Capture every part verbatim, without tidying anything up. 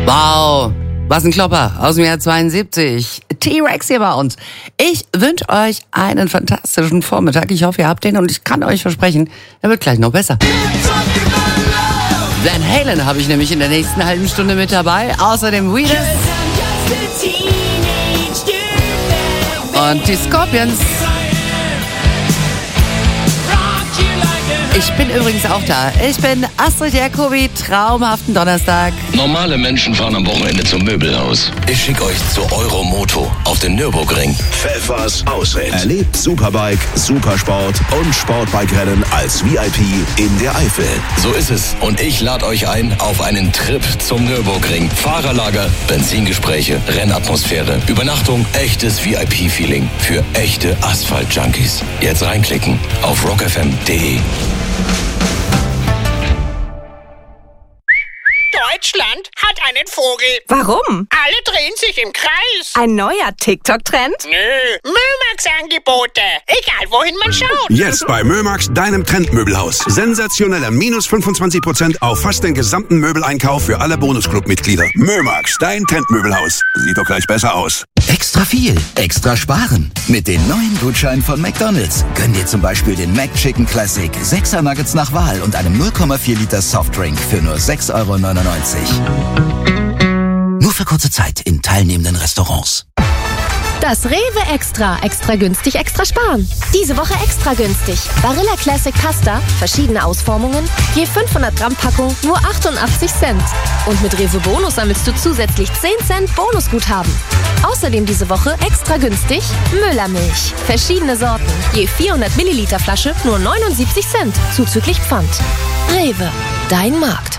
Wow, was ein Klopper aus dem Jahr zweiundsiebzig. T-Rex hier bei uns. Ich wünsche euch einen fantastischen Vormittag. Ich hoffe, ihr habt den und ich kann euch versprechen, er wird gleich noch besser. Van Halen habe ich nämlich in der nächsten halben Stunde mit dabei. Außerdem Weedus und die Scorpions. Ich bin übrigens auch da. Ich bin Astrid Jacobi, traumhaften Donnerstag. Normale Menschen fahren am Wochenende zum Möbelhaus. Ich schicke euch zu Euromoto auf den Nürburgring. Pfeffers Ausritt. Erlebt Superbike, Supersport und Sportbike-Rennen als V I P in der Eifel. So ist es. Und ich lade euch ein auf einen Trip zum Nürburgring. Fahrerlager, Benzingespräche, Rennatmosphäre, Übernachtung, echtes V I P-Feeling für echte Asphalt-Junkies. Jetzt reinklicken auf rock f m punkt d e. Deutschland hat einen Vogel. Warum? Alle drehen sich im Kreis. Ein neuer TikTok-Trend? Nö, Mömax-Angebote. Egal, wohin man schaut. Jetzt bei Mömax, deinem Trendmöbelhaus. Sensationelle minus fünfundzwanzig Prozent auf fast den gesamten Möbeleinkauf für alle Bonusclub-Mitglieder. Mömax, dein Trendmöbelhaus. Sieht doch gleich besser aus. Extra viel, extra sparen. Mit den neuen Gutscheinen von McDonald's gönn dir zum Beispiel den McChicken Classic, sechser Nuggets nach Wahl und einem null Komma vier Liter Softdrink für nur sechs Euro neunundneunzig. Nur für kurze Zeit in teilnehmenden Restaurants. Das Rewe Extra. Extra günstig, extra sparen. Diese Woche extra günstig. Barilla Classic Pasta, verschiedene Ausformungen, je fünfhundert Gramm Packung, nur achtundachtzig Cent. Und mit Rewe Bonus sammelst du zusätzlich zehn Cent Bonusguthaben. Außerdem diese Woche extra günstig Müllermilch. Verschiedene Sorten, je vierhundert Milliliter Flasche, nur neunundsiebzig Cent, zuzüglich Pfand. Rewe, dein Markt.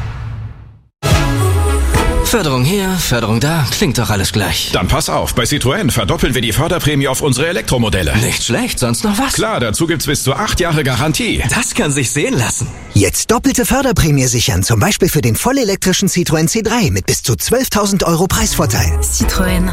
Förderung hier, Förderung da, klingt doch alles gleich. Dann pass auf, bei Citroën verdoppeln wir die Förderprämie auf unsere Elektromodelle. Nicht schlecht, sonst noch was? Klar, dazu gibt's bis zu acht Jahre Garantie. Das kann sich sehen lassen. Jetzt doppelte Förderprämie sichern, zum Beispiel für den vollelektrischen Citroën C drei mit bis zu zwölftausend Euro Preisvorteil. Citroën.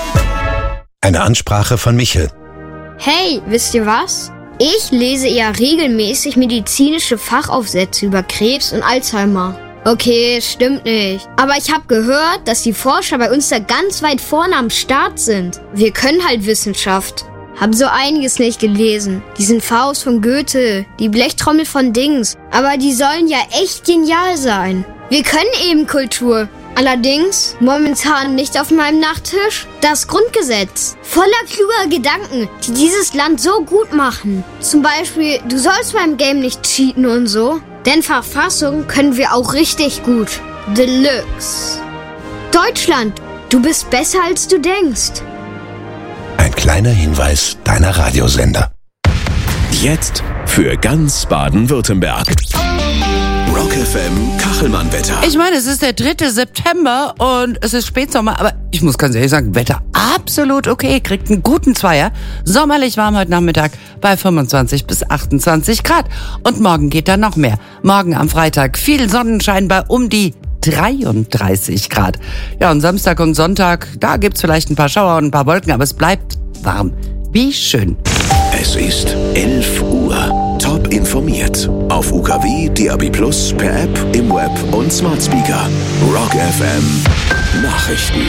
Eine Ansprache von Michel. Hey, wisst ihr was? Ich lese eher regelmäßig medizinische Fachaufsätze über Krebs und Alzheimer. Okay, stimmt nicht. Aber ich habe gehört, dass die Forscher bei uns da ganz weit vorne am Start sind. Wir können halt Wissenschaft. Hab so einiges nicht gelesen. Diesen Faust von Goethe, die Blechtrommel von Dings. Aber die sollen ja echt genial sein. Wir können eben Kultur. Allerdings momentan nicht auf meinem Nachttisch das Grundgesetz. Voller kluger Gedanken, die dieses Land so gut machen. Zum Beispiel, du sollst beim Game nicht cheaten und so. Denn Verfassung können wir auch richtig gut. Deluxe. Deutschland, du bist besser als du denkst. Ein kleiner Hinweis deiner Radiosender. Jetzt für ganz Baden-Württemberg. Rock F M Kachelmann-Wetter. Ich meine, es ist der dritte September und es ist Spätsommer, aber ich muss ganz ehrlich sagen, Wetter absolut okay, kriegt einen guten Zweier. Sommerlich warm heute Nachmittag bei fünfundzwanzig bis achtundzwanzig Grad. Und morgen geht dann noch mehr. Morgen am Freitag viel Sonnenschein bei um die dreiunddreißig Grad. Ja, und Samstag und Sonntag, da gibt's vielleicht ein paar Schauer und ein paar Wolken, aber es bleibt warm. Wie schön. Es ist elf Uhr. Top informiert. Auf U K W, D A B plus, per App, im Web und Smart Speaker. Rock F M Nachrichten.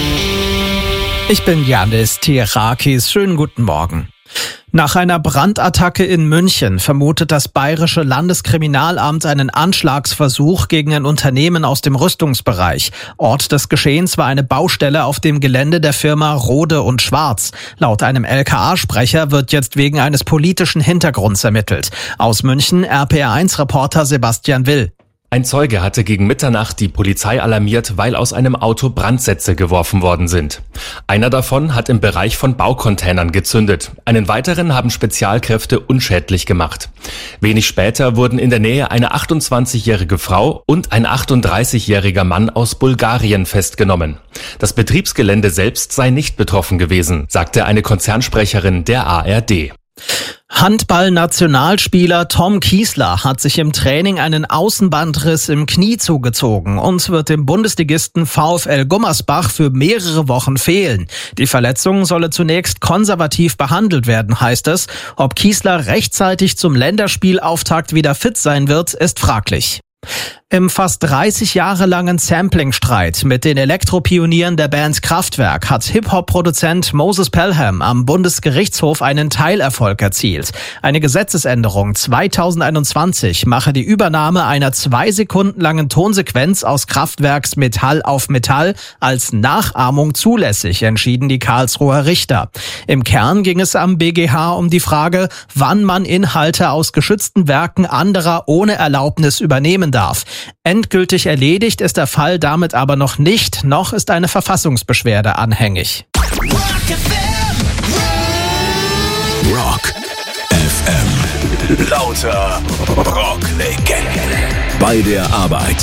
Ich bin Janis Tierakis. Schönen guten Morgen. Nach einer Brandattacke in München vermutet das Bayerische Landeskriminalamt einen Anschlagsversuch gegen ein Unternehmen aus dem Rüstungsbereich. Ort des Geschehens war eine Baustelle auf dem Gelände der Firma Rode und Schwarz. Laut einem L K A-Sprecher wird jetzt wegen eines politischen Hintergrunds ermittelt. Aus München R P R eins Reporter Sebastian Will. Ein Zeuge hatte gegen Mitternacht die Polizei alarmiert, weil aus einem Auto Brandsätze geworfen worden sind. Einer davon hat im Bereich von Baucontainern gezündet. Einen weiteren haben Spezialkräfte unschädlich gemacht. Wenig später wurden in der Nähe eine achtundzwanzigjährige Frau und ein achtunddreißigjähriger Mann aus Bulgarien festgenommen. Das Betriebsgelände selbst sei nicht betroffen gewesen, sagte eine Konzernsprecherin der A R D. Handball-Nationalspieler Tom Kiesler hat sich im Training einen Außenbandriss im Knie zugezogen und wird dem Bundesligisten VfL Gummersbach für mehrere Wochen fehlen. Die Verletzung solle zunächst konservativ behandelt werden, heißt es. Ob Kiesler rechtzeitig zum Länderspielauftakt wieder fit sein wird, ist fraglich. Im fast dreißig Jahre langen Sampling-Streit mit den Elektropionieren der Band Kraftwerk hat Hip-Hop-Produzent Moses Pelham am Bundesgerichtshof einen Teilerfolg erzielt. Eine Gesetzesänderung zweitausendeinundzwanzig mache die Übernahme einer zwei Sekunden langen Tonsequenz aus Kraftwerks Metall auf Metall als Nachahmung zulässig, entschieden die Karlsruher Richter. Im Kern ging es am B G H um die Frage, wann man Inhalte aus geschützten Werken anderer ohne Erlaubnis übernehmen darf. Endgültig erledigt ist der Fall damit aber noch nicht, noch ist eine Verfassungsbeschwerde anhängig. Rock F M. Lauter Rocklegenden. Bei der Arbeit.